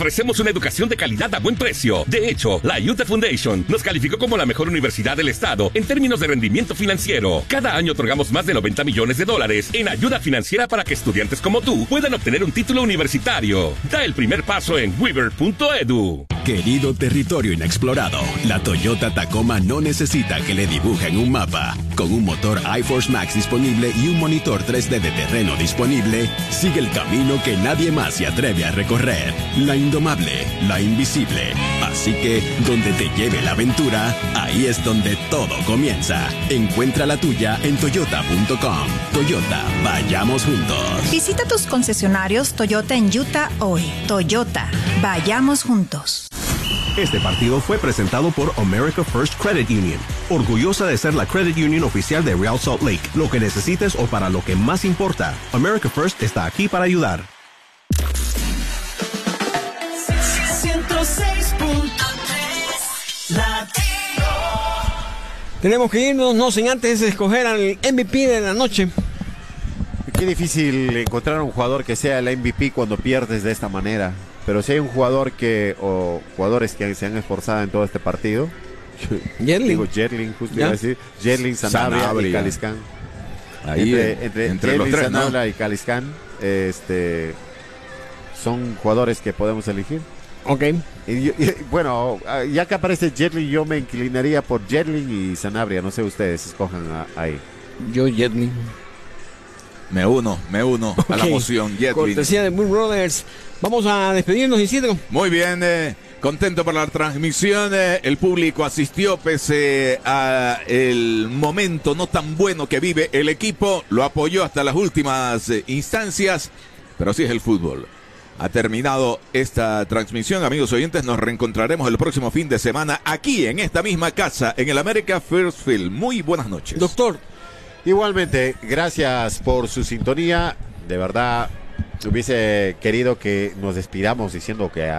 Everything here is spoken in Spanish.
Ofrecemos una educación de calidad a buen precio. De hecho, la Utah Foundation nos calificó como la mejor universidad del estado en términos de rendimiento financiero. Cada año otorgamos más de $90 millones en ayuda financiera para que estudiantes como tú puedan obtener un título universitario. Da el primer paso en weaver.edu. Querido territorio inexplorado, la Toyota Tacoma no necesita que le dibujen un mapa. Con un motor iForce Max disponible y un monitor 3D de terreno disponible, sigue el camino que nadie más se atreve a recorrer. La indomable, la invisible. Así que, donde te lleve la aventura, ahí es donde todo comienza. Encuentra la tuya en toyota.com. Toyota, vayamos juntos. Visita tus concesionarios Toyota en Utah hoy. Toyota, vayamos juntos. Este partido fue presentado por America First Credit Union, orgullosa de ser la credit union oficial de Real Salt Lake. Lo que necesites o para lo que más importa, America First está aquí para ayudar. 106.3 Latino. Tenemos que irnos, no sin antes escoger al MVP de la noche. Qué difícil encontrar un jugador que sea el MVP cuando pierdes de esta manera. Pero si hay un jugador o jugadores que se han esforzado en todo este partido, digo Yerlin, justo iba a decir, Yerlin, Sanabria y Caliscán. Ahí entre los tres, Sanabria, ¿no? Y Caliscán, son jugadores que podemos elegir. Ok. Bueno, ya que aparece Yerlin, yo me inclinaría por Yerlin y Sanabria. No sé, ustedes escojan ahí. Yo Yerlin. Me uno a la moción. Yerlin. Cortesía de Blue Brothers. Vamos a despedirnos, Isidro. Muy bien, contento por la transmisión. El público asistió pese a el momento no tan bueno que vive el equipo. Lo apoyó hasta las últimas instancias, pero así es el fútbol. Ha terminado esta transmisión, amigos oyentes. Nos reencontraremos el próximo fin de semana aquí en esta misma casa, en el America First Field. Muy buenas noches. Doctor. Igualmente, gracias por su sintonía. De verdad, hubiese querido que nos despidamos diciendo que